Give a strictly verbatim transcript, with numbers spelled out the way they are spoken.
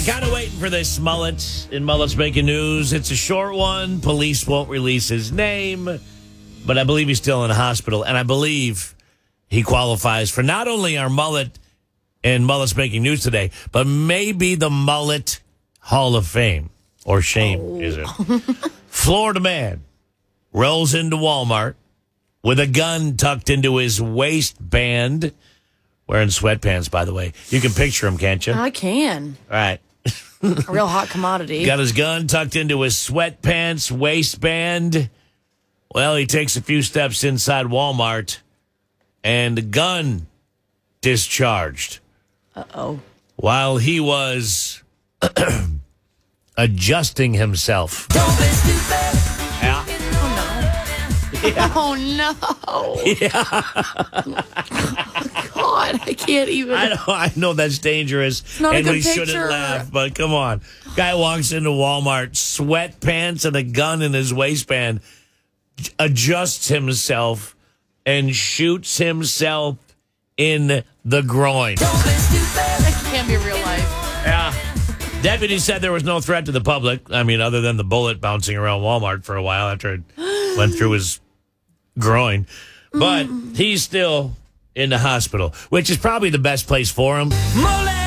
Kind of waiting for this mullet in Mullet's Making News. It's a short one. Police won't release his name, but I believe he's still in the hospital, and I believe he qualifies for not only our mullet in Mullet's Making News today, but maybe the Mullet Hall of Fame, or shame, oh. is it? Florida man rolls into Walmart with a gun tucked into his waistband, wearing sweatpants, by the way. You can picture him, can't you? I can. All right. A real hot commodity. Got his gun tucked into his sweatpants waistband. Well, he takes a few steps inside Walmart, and the gun discharged. Uh-oh. While he was adjusting himself. Don't be stupid. Yeah. Oh, no. Oh, no. Yeah. God, I can't even. I know, I know that's dangerous. It's not and a good we picture. shouldn't laugh, but come on. Guy walks into Walmart, sweatpants and a gun in his waistband, adjusts himself, and shoots himself in the groin. Don't be stupid. That can't be real life. Yeah. Deputies said there was no threat to the public. I mean, other than the bullet bouncing around Walmart for a while after it went through his groin. But mm. he's still in the hospital, which is probably the best place for him. Mullet!